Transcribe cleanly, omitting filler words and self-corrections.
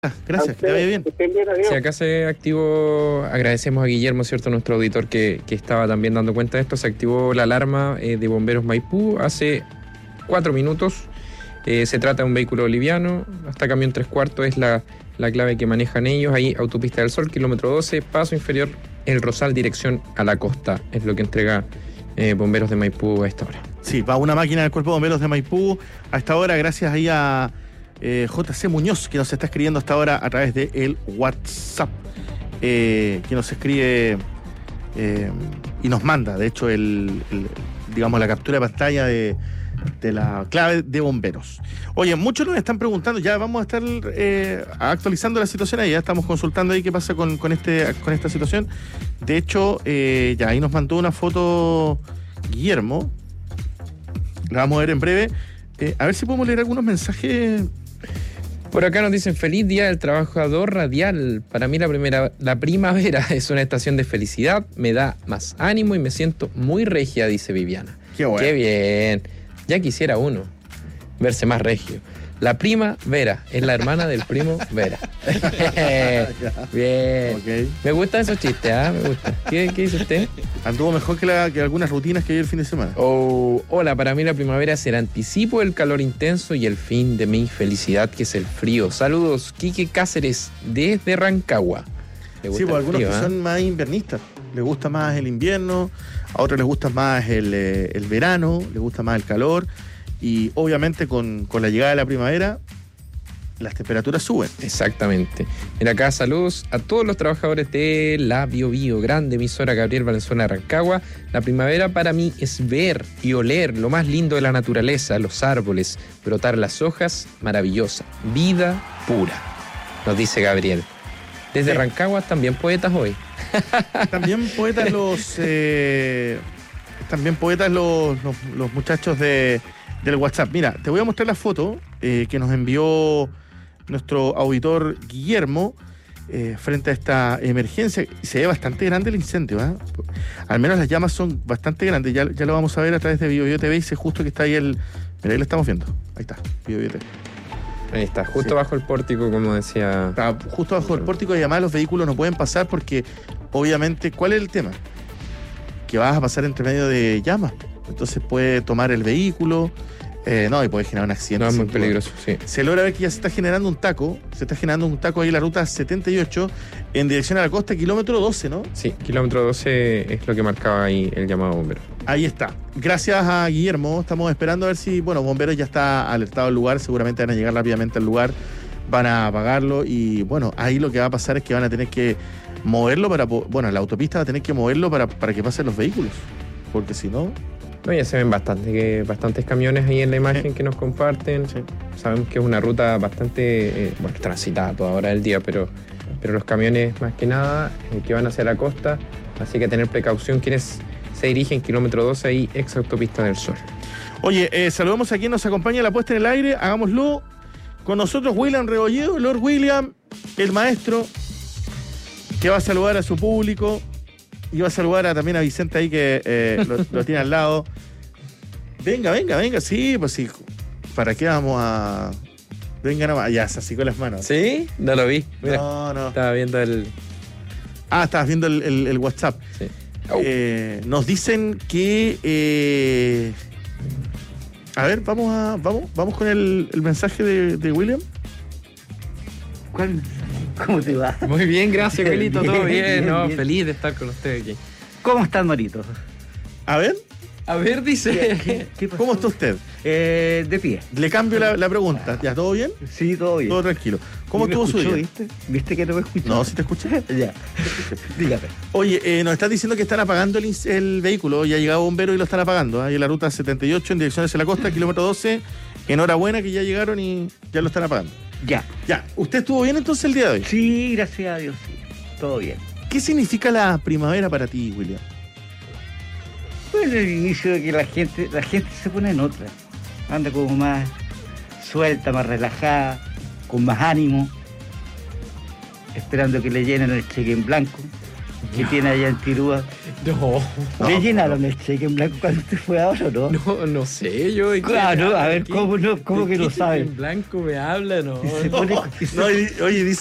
Gracias, que te vaya bien. Si acá se activó, agradecemos a Guillermo, ¿cierto?, nuestro auditor que estaba también dando cuenta de esto. Se activó la alarma de Bomberos Maipú hace 4 minutos. Se trata de un vehículo liviano, hasta camión 3/4 es la clave que manejan ellos. Ahí, Autopista del Sol, kilómetro 12, paso inferior El Rosal, dirección a la costa. Es lo que entrega Bomberos de Maipú a esta hora. Sí, va una máquina del Cuerpo de Bomberos de Maipú a esta hora, gracias ahí a JC Muñoz, que nos está escribiendo hasta ahora a través de el WhatsApp, que nos escribe y nos manda, de hecho, digamos, la captura de pantalla de la clave de bomberos. Oye, muchos nos están preguntando, ya vamos a estar actualizando la situación ahí, ya estamos consultando ahí qué pasa con esta situación. De hecho, ya ahí nos mandó una foto Guillermo, la vamos a ver en breve. A ver si podemos leer algunos mensajes. Por acá nos dicen: feliz día del trabajador radial. Para mí la primavera es una estación de felicidad, me da más ánimo y me siento muy regia, dice Viviana. Qué bueno. Qué bien. Ya quisiera uno verse más regio. La primavera es la hermana del primo Vera. Bien. Okay. Me gustan esos chistes, me gusta. ¿Qué dice usted? Anduvo mejor que algunas rutinas que hay el fin de semana. Hola, para mí la primavera es el anticipo del calor intenso y el fin de mi felicidad, que es el frío. Saludos, Quique Cáceres, desde Rancagua. Sí, pues algunos que son más invernistas. Les gusta más el invierno, a otros les gusta más el verano, les gusta más el calor. Y obviamente con la llegada de la primavera, las temperaturas suben. Exactamente. Mira acá, saludos a todos los trabajadores de la Biobío, grande emisora Gabriel Valenzuela de Rancagua. La primavera para mí es ver y oler lo más lindo de la naturaleza, los árboles, brotar las hojas, maravillosa, vida pura, nos dice Gabriel. Desde Rancagua, también poetas hoy. También poetas los muchachos del WhatsApp. Mira, te voy a mostrar la foto que nos envió nuestro auditor Guillermo frente a esta emergencia. Se ve bastante grande el incendio, ¿eh? Al menos las llamas son bastante grandes. Ya lo vamos a ver a través de BioBio TV. Dice justo que está ahí mira, ahí lo estamos viendo. Ahí está, BioBio TV. Ahí está, justo bajo el pórtico, como decía. Está justo bajo el pórtico y además los vehículos no pueden pasar porque, obviamente, ¿cuál es el tema? Que vas a pasar entre medio de llamas. Entonces puede tomar el vehículo, y puede generar un accidente. No, es muy peligroso, sí. Se logra ver que ya se está generando un taco ahí en la ruta 78 en dirección a la costa, kilómetro 12, ¿no? Sí, kilómetro 12 es lo que marcaba ahí el llamado bombero. Ahí está. Gracias a Guillermo, estamos esperando a ver si, bomberos ya está alertado al lugar, seguramente van a llegar rápidamente al lugar, van a apagarlo y, ahí lo que va a pasar es que van a tener que moverlo la autopista va a tener que moverlo para que pasen los vehículos, porque si no... No, ya se ven bastantes camiones ahí en la imagen que nos comparten. Sí. Sabemos que es una ruta bastante transitada toda hora del día, pero los camiones más que nada que van hacia la costa, así que tener precaución quienes se dirigen kilómetro 12 ahí, ex Autopista del Sol. Oye, saludamos a quien nos acompaña en la puesta en el aire, hagámoslo con nosotros, William Rebolledo, Lord William, el maestro, que va a saludar a su público. Y va a saludar también a Vicente ahí, que lo tiene al lado. Venga, sí, pues sí. ¿Para qué vamos a...? Venga nomás, ya se así con las manos. ¿Sí? No lo vi. Mira, no. Estaba viendo el... estabas viendo el WhatsApp. Sí. Nos dicen que... A ver, vamos con el mensaje de William. ¿Cuál? ¿Cómo te va? Muy bien, gracias, Wilito, todo bien. Bien. Feliz de estar con usted aquí. ¿Cómo están, Marito? A ver, dice... ¿Qué pasó? ¿cómo está usted? De pie. Le cambio la pregunta. ¿Ya todo bien? Sí, todo bien. Todo tranquilo. ¿Cómo estuvo su día? ¿Viste que no me escuchó? No, sí te escuché. Ya. Dígame. Oye, nos están diciendo que están apagando el vehículo. Ya ha llegado bombero y lo están apagando. Ahí en la ruta 78 en dirección hacia la costa, kilómetro 12. Enhorabuena que ya llegaron y ya lo están apagando. Ya. ¿Usted estuvo bien entonces el día de hoy? Sí, gracias a Dios, sí. Todo bien. ¿Qué significa la primavera para ti, William? Bueno, el inicio de que la gente se pone en otra. Anda como más suelta, más relajada, con más ánimo, esperando que le llenen el cheque en blanco. que tiene allá en Tirúa. No, ¿Le llenaron el cheque en blanco cuando usted fue ahora o no? no sé, yo. ¿de qué Claro, me a habla? ver, ¿cómo ¿De que no qué sabe? En blanco me habla, no. Se pone- No, oye, dice